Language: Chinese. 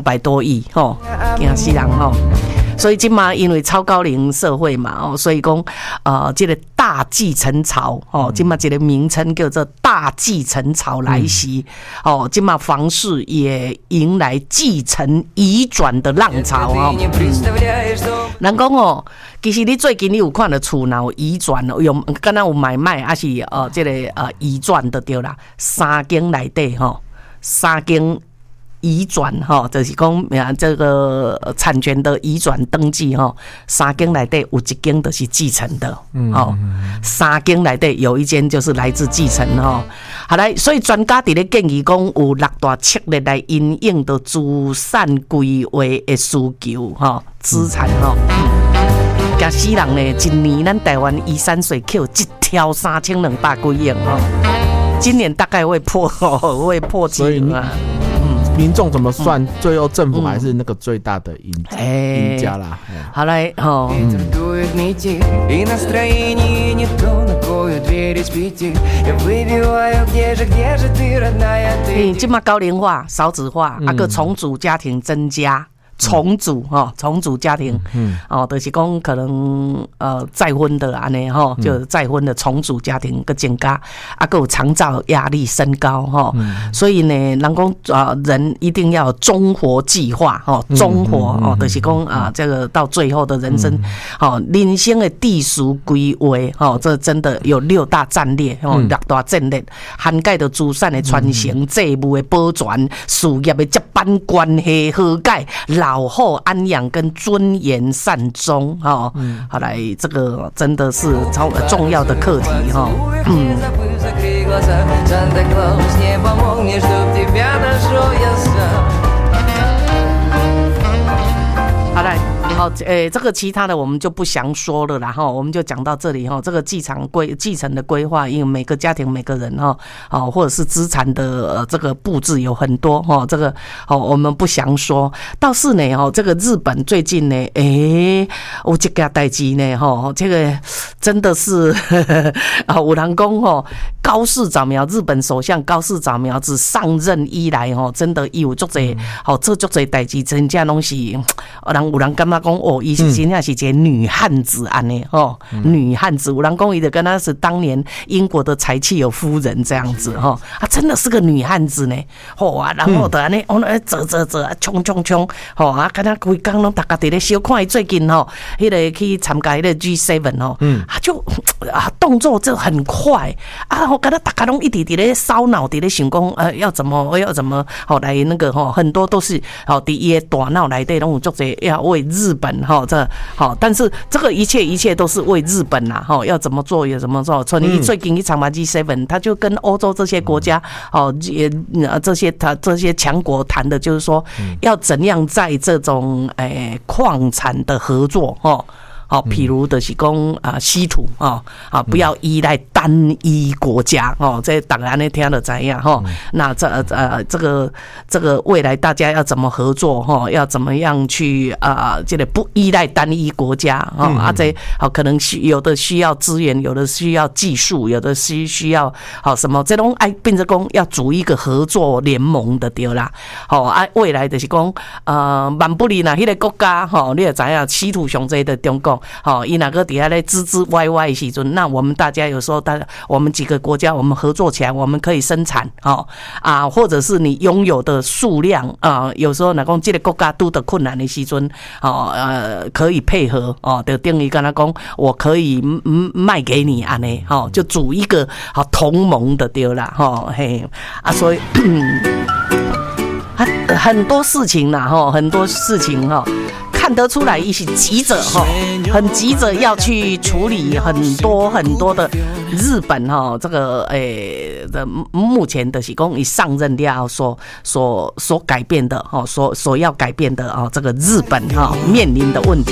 200多亿吼，惊死人吼。所以今嘛，因为超高龄社会嘛，所以讲，这个大继承潮，今嘛这个名称叫做大继承潮来袭，今嘛房市也迎来继承移转的浪潮人讲其实你最近你有看到厝哪有移转用，敢若有买卖，还是这个移转的对啦，3间内底3间。移转就是讲这个产权的移转登记3间内底有1间就是继承的3间内底有1间就是来自继承好来，所以专家伫咧建议讲有6大策略来因应到资产规划的需求资产惊死人呢！一年咱台湾23岁扣一条3200几亿今年大概会破纪录啊。 民众怎么算？最后政府还是那个最大的赢家啦。 好来今嘛高龄化、少子化，个重组家庭增加。重组家庭，就是讲可能再婚的安尼就是再婚的重组家庭个增加，还有长照压力升高所以呢，人讲人一定要终活计划终活就是讲这个到最后的人生人生的地属规划这真的有6大战略6大战略，涵盖着资产的传承、债务的保全、事业的接班、关系和解。老后安养跟尊严善终好来，这个真的是超重要的课题好来。这个其他的我们就不详说了啦我们就讲到这里这个继承的规划，因为每个家庭每个人或者是资产的这个布置有很多这个我们不详说。倒是呢这个日本最近呢有这个代志呢这个真的是有人说高市早苗日本首相高市早苗自上任以来真的有足多做足多代志，真正拢是有人感觉讲伊是真正是一个女汉子安尼女汉子，有人讲伊就跟他是当年英国的柴契尔夫人这样子真的是个女汉子呢然后就安尼走冲敢若规工拢大家伫咧小看伊最近迄个去参加迄个 G7就动作就很快敢若大家拢一直伫咧烧脑伫咧想讲要怎么来那个很多都是伫伊的大脑内底拢有足侪要为日本但是这个一切都是为日本要怎么做也怎么做。所以最近一场嘛 G7， 他就跟欧洲这些国家这些强国谈的就是说要怎样在这种矿产的合作譬如就是讲稀土不要依赖单一国家这大家呢听得知影那这个未来大家要怎么合作要怎么样去这个不依赖单一国家这可能有的需要资源，有的需要技术，有的需要什么这种变成讲要组一个合作联盟的对啦未来就是讲万不利那迄个国家你也知影稀土上这的中国伊哪个底下咧吱吱歪歪的时阵，那我们大家有时候我们几个国家我们合作起来，我们可以生产或者是你拥有的数量有时候哪讲这个国家拄到困难的时阵可以配合就等于跟他讲我可以卖给你安尼就组一个同盟的对啦所以很多事情啦很多事情看得出来一些急着很急着要去处理很多的日本这个的目前的是讲以上任了所改变的所要改变的这个日本面临的问题。